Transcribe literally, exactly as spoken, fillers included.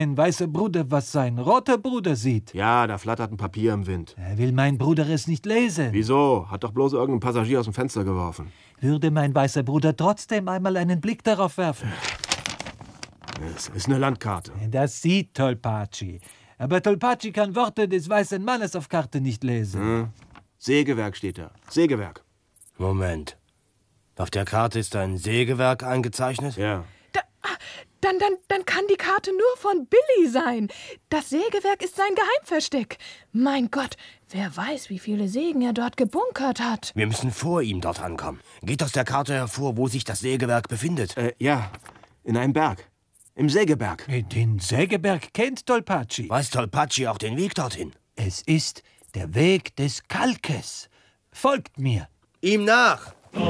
Ein weißer Bruder, was sein roter Bruder sieht. Ja, da flattert ein Papier im Wind. Er will mein Bruder es nicht lesen. Wieso? Hat doch bloß irgendein Passagier aus dem Fenster geworfen. Würde mein weißer Bruder trotzdem einmal einen Blick darauf werfen? Es ist eine Landkarte. Das sieht Tolpaci. Aber Tolpaci kann Worte des weißen Mannes auf Karte nicht lesen. Hm. Sägewerk steht da. Sägewerk. Moment. Auf der Karte ist ein Sägewerk eingezeichnet? Ja. Da, dann, dann, dann kann die Karte nur von Billy sein. Das Sägewerk ist sein Geheimversteck. Mein Gott, wer weiß, wie viele Sägen er dort gebunkert hat. Wir müssen vor ihm dort ankommen. Geht aus der Karte hervor, wo sich das Sägewerk befindet? Äh, ja, in einem Berg. Im Sägeberg. Den Sägeberg kennt Tolpaci. Weiß Tolpaci auch den Weg dorthin? Es ist der Weg des Kalkes. Folgt mir. Ihm nach!